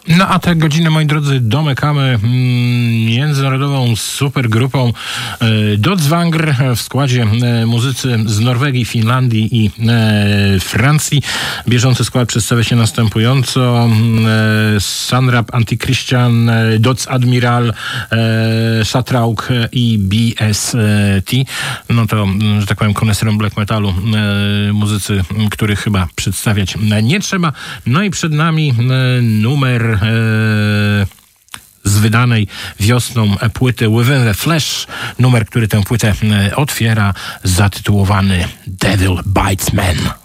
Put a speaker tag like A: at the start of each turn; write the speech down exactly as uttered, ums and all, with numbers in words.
A: No a tę godzinę, moi drodzy, domykamy mm, międzynarodową supergrupą e, Dødsvangr w składzie e, muzycy z Norwegii, Finlandii i e, Francji. Bieżący skład przedstawia się następująco. E, Sanrap, Antichristian, e, Dødsadmiral, e, Satrauk i B S T. No to, że tak powiem, koneserom black metalu, e, muzycy, których chyba przedstawiać nie trzeba. No i przed nami e, numer z wydanej wiosną płyty Within the Flesh, numer, który tę płytę otwiera, zatytułowany Devil Bites Man.